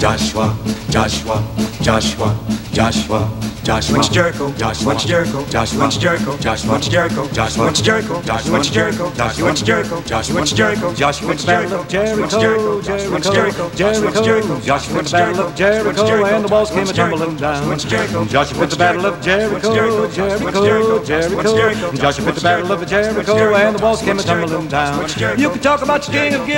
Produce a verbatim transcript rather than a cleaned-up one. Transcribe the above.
Joshua, Joshua, Joshua, Joshua, Joshua. Went to Jericho, Joshua. Went to Jericho, Joshua. Went to Jericho, Joshua. Went to Jericho, Joshua. Went to Jericho, Joshua. Went to Jericho, Joshua. Went to Jericho, Joshua. Went to Jericho, Joshua. Went to Jericho, Jericho, Jericho, Jericho, Joshua went to Battle of Jericho, and the walls came a tumbling down. Joshua went to Battle of Jericho, Jericho, Jericho. Joshua went to Battle of Jericho, and the walls came a tumbling down. You can talk about your king of